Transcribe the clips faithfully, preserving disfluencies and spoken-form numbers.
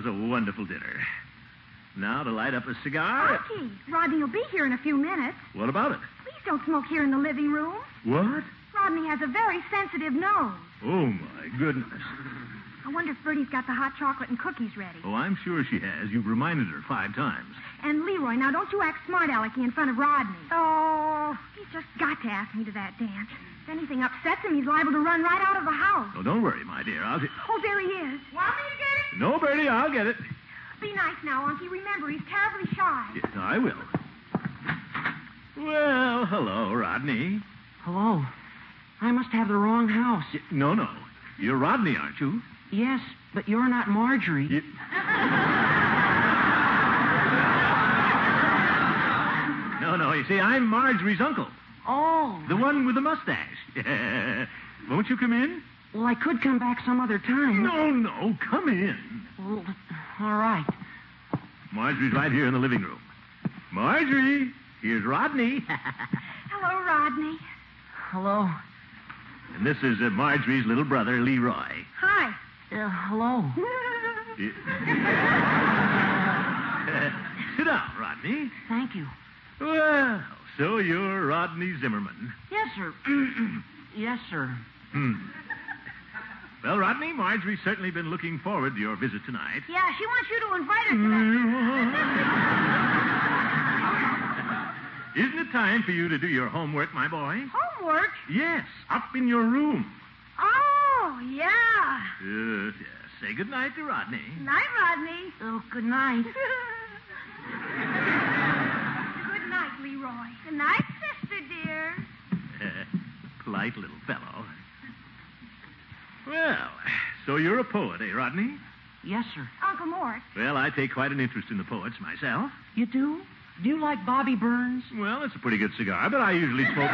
a wonderful dinner. Now to light up a cigar. Unky, Rodney will be here in a few minutes. What about it? Please don't smoke here in the living room. What? Rodney has a very sensitive nose. Oh, my goodness. I wonder if Bertie's got the hot chocolate and cookies ready. Oh, I'm sure she has. You've reminded her five times. And Leroy, now don't you act smart alecky in front of Rodney. Oh, he's just got to ask me to that dance. If anything upsets him, he's liable to run right out of the house. Oh, don't worry, my dear. I'll get... Oh, there he is. Want me to get it? No, Bertie, I'll get it. Be nice now, Unky. Remember, he's terribly shy. Yes, I will. Well, hello, Rodney. Hello. I must have the wrong house. Y- No, no. You're Rodney, aren't you? Yes, but you're not Marjorie. Y- No, no. You see, I'm Marjorie's uncle. Oh. The one with the mustache. Won't you come in? Well, I could come back some other time. No, no. Come in. Well, all right. Marjorie's right here in the living room. Marjorie, here's Rodney. Hello, Rodney. Hello. And this is uh, Marjorie's little brother, Leroy. Hi. Uh, hello. Sit down, Rodney. Thank you. Well, so you're Rodney Zimmerman. Yes, sir. Yes, sir. Hmm. Well, Rodney, Marjorie's certainly been looking forward to your visit tonight. Yeah, she wants you to invite her to that. Isn't it time for you to do your homework, my boy? Homework? Yes, up in your room. Oh, yeah. Yes, yes. Say good night to Rodney. Night, Rodney. Oh, good night. Good night, Leroy. Good night, sister dear. Polite little fellow. Well, so you're a poet, eh, Rodney? Yes, sir. Uncle Mort. Well, I take quite an interest in the poets myself. You do? Do you like Bobby Burns? Well, it's a pretty good cigar, but I usually smoke...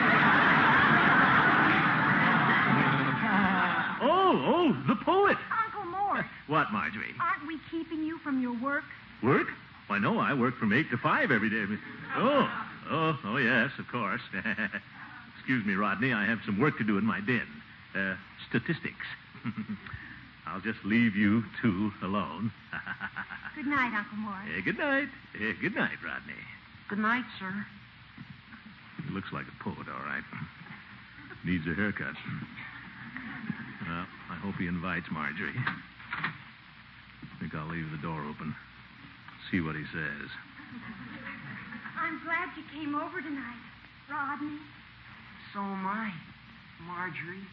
oh, oh, the poet. Uncle Mort. What, Marjorie? Aren't we keeping you from your work? Work? Why, no, I work from eight to five every day. Oh, oh, oh, yes, of course. Excuse me, Rodney, I have some work to do in my den. Uh, statistics. I'll just leave you two alone. Good night, Uncle Mort. Eh, good night. Eh, good night, Rodney. Good night, sir. He looks like a poet, all right. Needs a haircut. Well, I hope he invites Marjorie. I think I'll leave the door open. See what he says. I'm glad you came over tonight, Rodney. So am I, Marjorie.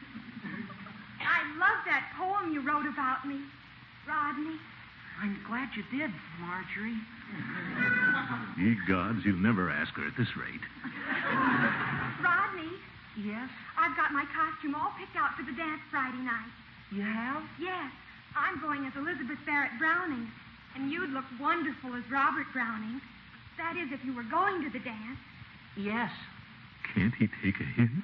I love that poem you wrote about me, Rodney. I'm glad you did, Marjorie. Ye gods, you'll never ask her at this rate. Rodney, Yes? I've got my costume all picked out for the dance Friday night. You have? Yes, I'm going as Elizabeth Barrett Browning, and you'd look wonderful as Robert Browning. That is, if you were going to the dance. Yes. Can't he take a hint?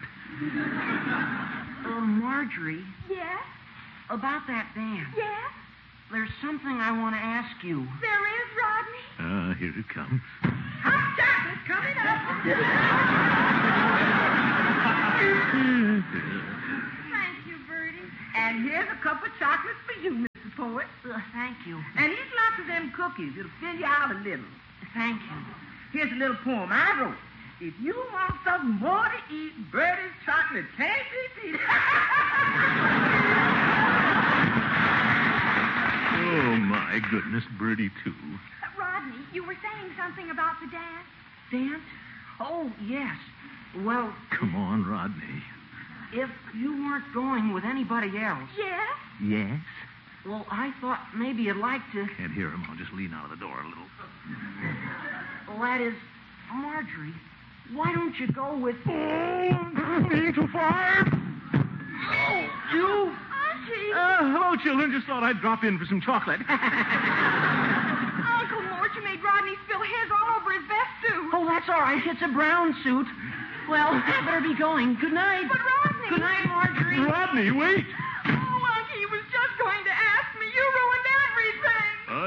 Uh, Marjorie, Yes? about that dance. Yes? There's something I want to ask you. There is, Rodney. Ah, here it comes. Hot chocolate coming up. Thank you, Bertie. And here's a cup of chocolate for you, Missus Poet. Uh, thank you. And eat lots of them cookies. It'll fill you out a little. Thank you. Here's a little poem I wrote. If you want something more to eat, Bertie's chocolate can't be beat. Oh, my goodness, Bertie, too. Uh, Rodney, you were saying something about the dance. Dance? Oh, yes. Well, Come on, Rodney. if you weren't going with anybody else, Yes? Yes? well, I thought maybe you'd like to... Can't hear him. I'll just lean out of the door a little. Well, that is, Marjorie, why don't you go with... Oh, eight to five. Oh, you? Auntie! Uh, hello, children. Just thought I'd drop in for some chocolate. Uncle Mort, you made Rodney spill his all over his vest suit. Oh, that's all right. It's a brown suit. Well, I better be going. Good night. But Rodney... Good night, Marjorie. Rodney, wait.